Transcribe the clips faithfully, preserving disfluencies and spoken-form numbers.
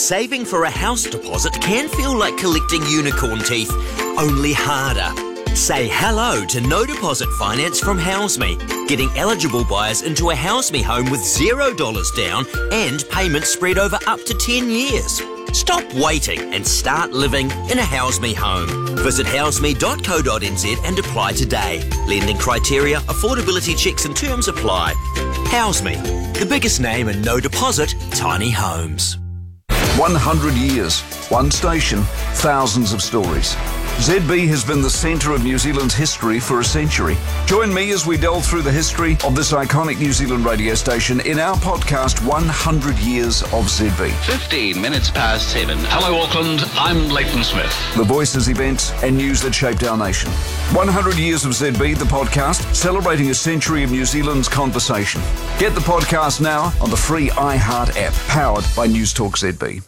Saving for a house deposit can feel like collecting unicorn teeth, only harder. Say hello to no deposit finance from HouseMe, getting eligible buyers into a HouseMe home with zero dollars down and payments spread over up to ten years. Stop waiting and start living in a HouseMe home. Visit houseme dot co dot n z and apply today. Lending criteria, affordability checks and terms apply. HouseMe, the biggest name in no deposit tiny homes. one hundred years, one station, thousands of stories. Z B has been the centre of New Zealand's history for a century. Join me as we delve through the history of this iconic New Zealand radio station in our podcast, one hundred years of Z B. fifteen minutes past seven. Hello, Auckland. I'm Leighton Smith. The voices, events and news that shaped our nation. one hundred years of Z B, the podcast, celebrating a century of New Zealand's conversation. Get the podcast now on the free iHeart app, powered by News Talk Z B.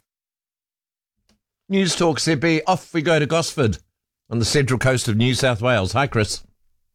News Talk Z B, off we go to Gosford on the central coast of New South Wales. Hi, Chris.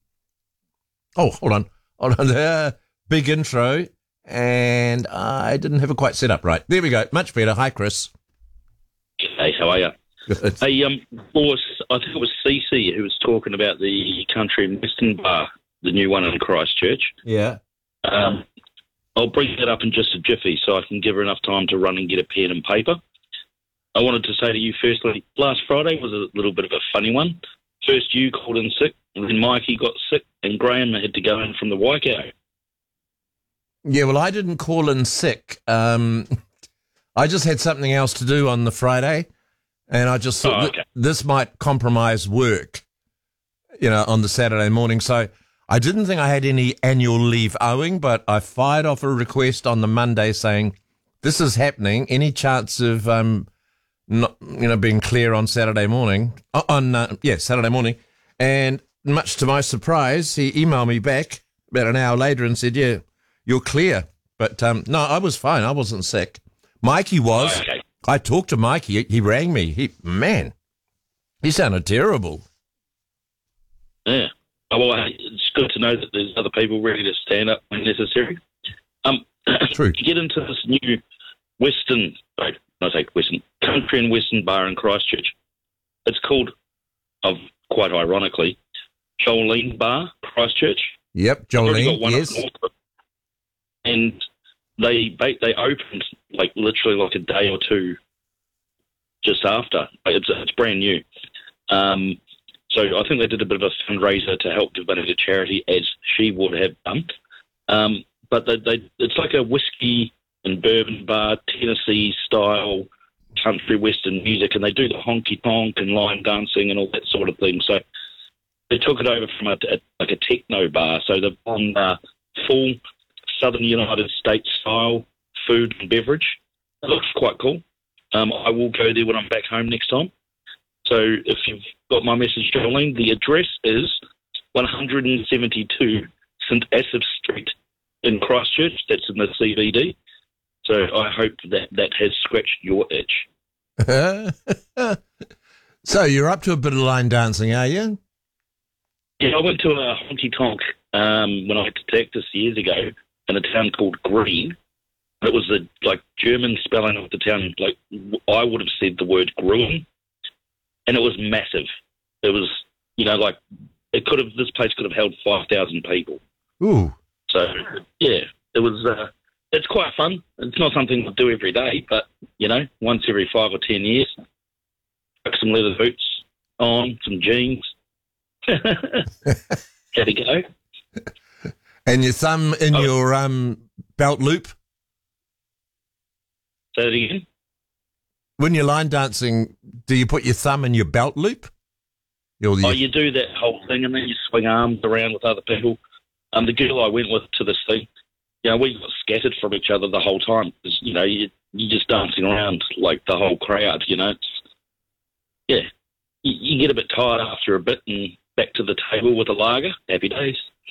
Oh, hold on. Hold on there. Big intro, and I didn't have it quite set up right. There we go. Much better. Hi, Chris. Hey, how are you? Good. Hey, um, boss, I think it was Cece who was talking about the Country and Western Bar, the new one in Christchurch. Yeah. Um, I'll bring that up in just a jiffy so I can give her enough time to run and get a pen and paper. I wanted to say to you firstly, last Friday was a little bit of a funny one. First you called in sick, and then Mikey got sick, and Graham had to go in from the Waikato. Yeah, well, I didn't call in sick. Um, I just had something else to do on the Friday, and I just thought Oh, okay. th- this might compromise work, you know, on the Saturday morning. So I didn't think I had any annual leave owing, but I fired off a request on the Monday saying, this is happening. Any chance of... um. Not, you know, being clear on Saturday morning, on, uh, yeah, Saturday morning. And much to my surprise, he emailed me back about an hour later and said, yeah, you're clear. But um, no, I was fine. I wasn't sick. Mikey was. Oh, okay. I talked to Mikey. He, he rang me. He, man, he sounded terrible. Yeah. Oh, well, it's good to know that there's other people ready to stand up when necessary. Um, True. To get into this new Western, sorry, I say Western, Country and Western Bar in Christchurch, it's called, uh, quite ironically, Jolene Bar, Christchurch. Yep, I've already got Jolene, one up yes. north. And they they opened like literally like a day or two just after. Like, It's it's brand new. Um, so I think they did a bit of a fundraiser to help give money to charity, as she would have done. Um, but they, they it's like a whiskey and bourbon bar, Tennessee style country western music, and they do the honky tonk and line dancing and all that sort of thing. So they took it over from a, a like a techno bar. So they've on uh, full Southern United States style food and beverage. It looks quite cool. Um, I will go there when I'm back home next time. So if you've got my message, Jolene, the address is one seventy-two St Asaph Street in Christchurch. That's in the C B D. So I hope that that has scratched your itch. So you're up to a bit of line dancing, are you? Yeah, I went to a honky tonk um, when I went to Texas years ago in a town called Green. It was the like German spelling of the town. Like I would have said the word Gruen, and it was massive. It was, you know, like it could have. This place could have held five thousand people. Ooh. So yeah, it was. Uh, it's quite fun. It's not something I do every day, but you know, once every five or ten years, put some leather boots on, some jeans. Had to go. And your thumb in Oh. your um, belt loop? Say that again. When you're line dancing, do you put your thumb in your belt loop? Your, Oh, you do that whole thing, and then you swing arms around with other people. Um, the girl I went with to this thing, you know, we got scattered from each other the whole time because, you know, you, you're just dancing around like the whole crowd, you know. It's, yeah, you, you get a bit tired after a bit and back to the table with a lager. Happy days.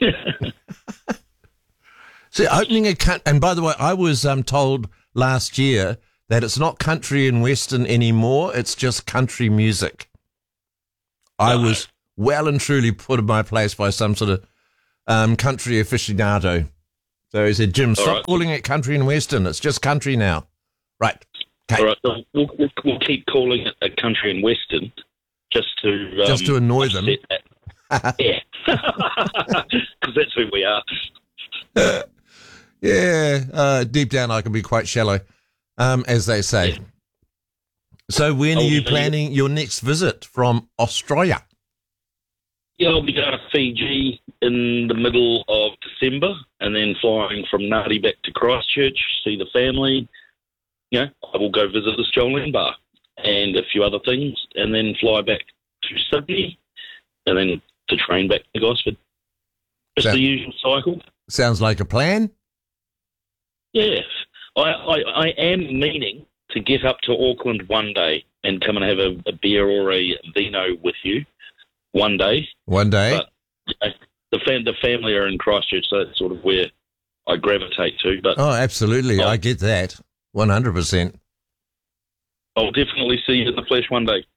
See, opening a country, and by the way, I was um, told last year that it's not country and western anymore, it's just country music. I No. was well and truly put in my place by some sort of um, country aficionado. So he said, Jim, All stop right. calling it country and western, it's just country now. Right. Okay. All right, so we'll, we'll, we'll keep calling it a country and western just to um, Just to annoy them. that. Yeah, because that's who we are. Yeah, uh, deep down I can be quite shallow, um, as they say. Yeah. So when are Oh, you so planning your next visit from Australia? Yeah, I'll be going to Fiji in the middle of December, and then flying from Nadi back to Christchurch, see the family. You know, I will go visit the Jolene Bar and a few other things, and then fly back to Sydney, and then to train back to Gosford. Just So- the usual cycle. Sounds like a plan. Yeah, I, I, I am meaning to get up to Auckland one day and come and have a, a beer or a vino with you one day. One day. But you know, the fam- the family are in Christchurch, so that's sort of where I gravitate to. But Oh, absolutely. Oh. I get that. one hundred percent. I'll definitely see you in the flesh one day.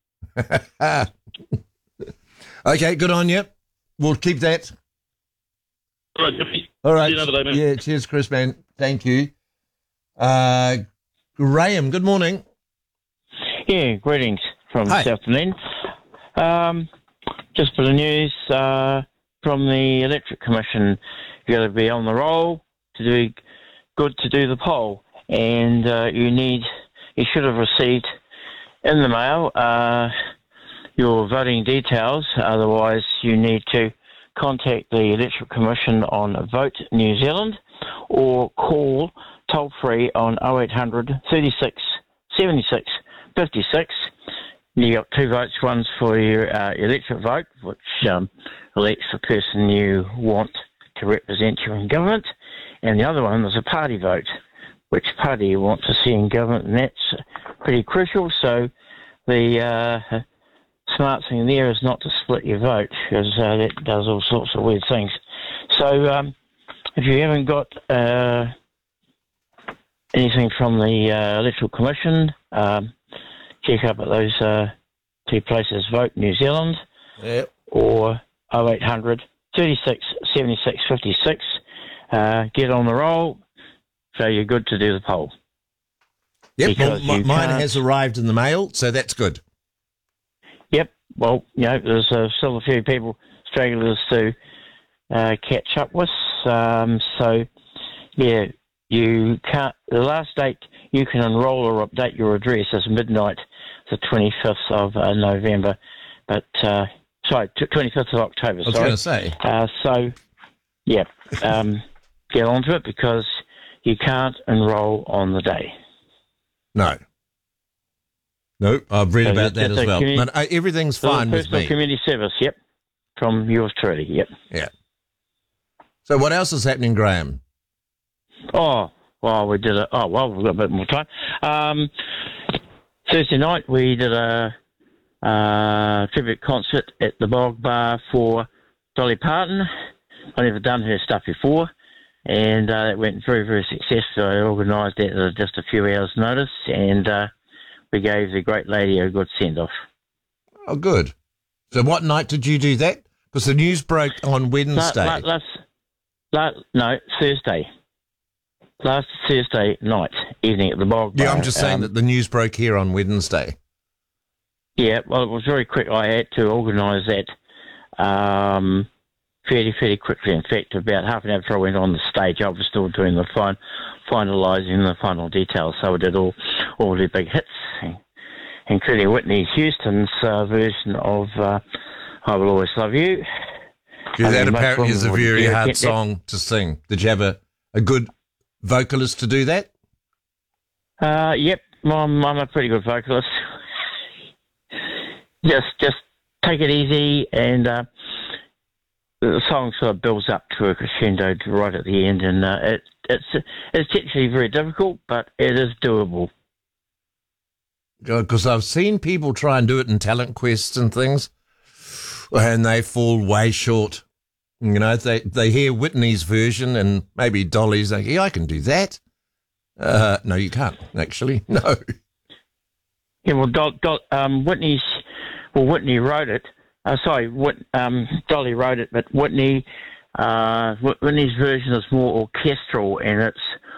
Okay, good on you. We'll keep that. All right, Jimmy. All right. See you another day, man. Yeah, cheers, Chris, man. Thank you. Uh, Graham, good morning. Yeah, greetings from Hi. South Dunedin. Um, just for the news uh, from the Electric Commission, you got to be on the roll to do good to do the poll, and uh, you need you should have received in the mail uh, your voting details. Otherwise, you need to contact the Electric Commission on Vote New Zealand or call toll free on oh eight hundred, thirty-six, seventy-six, fifty-six. You got two votes. One's for your uh, electorate vote, which um, elects the person you want to represent you in government, and the other one is a party vote, which party you want to see in government, and that's pretty crucial. So the uh, smart thing there is not to split your vote, because uh, that does all sorts of weird things. So um, if you haven't got uh, anything from the uh, Electoral Commission, um, check up at those uh, two places, Vote New Zealand Yep. or oh eight hundred, thirty-six, seventy-six, fifty-six. Uh, get on the roll, so you're good to do the poll. Yep, well, Because m- you mine can't- has arrived in the mail, so that's good. Yep, well, you know, there's uh, still a few people, stragglers to uh, catch up with. Um, so, yeah, you can't, the last date you can enrol or update your address is midnight, the twenty-fifth of uh, November, but, uh, sorry, t- twenty-fifth of October, I was sorry. going to say. Uh, so, yeah, um, get onto it because you can't enrol on the day. No. No, I've read So about it's that just as a well. commu- But uh, everything's So fine with personal me. community service, yep, from yours truly, yep. Yeah. So what else is happening, Graham? Oh, well, we did a, oh, well, we've got a bit more time. Um, Thursday night, we did a uh, tribute concert at the Bog Bar for Dolly Parton. I've never done her stuff before, and uh, it went very, very successful. I organised it at just a few hours' notice, and uh, we gave the great lady a good send-off. Oh, good. So what night did you do that? Because the news broke on Wednesday. La- la- last, la- no, Thursday. Last Thursday night, evening at the Bog Bar. yeah, I'm just saying Um, that the news broke here on Wednesday. Yeah, well, it was very quick. I had to organise that um, fairly, fairly quickly. In fact, about half an hour before I went on the stage, I was still doing the fin- finalising the final details. So I did all, all the big hits, including Whitney Houston's uh, version of uh, I Will Always Love You. Yeah, I that mean, most apparently is a women would very dare hard get that. song to sing. Did you have a, a good vocalist to do that? Uh, yep, I'm, I'm a pretty good vocalist. just, just take it easy, and uh, the song sort of builds up to a crescendo right at the end, and uh, it, it's it's actually very difficult, but it is doable. Because I've seen people try and do it in talent quests and things, and they fall way short. You know, they they hear Whitney's version and maybe Dolly's, like, yeah, I can do that. Uh, no, you can't, actually. No. Yeah, well, Do, Do, um, Whitney's, well, Whitney wrote it. Uh, sorry, Whit, um, Dolly wrote it, but Whitney, uh, Whitney's version is more orchestral, and it's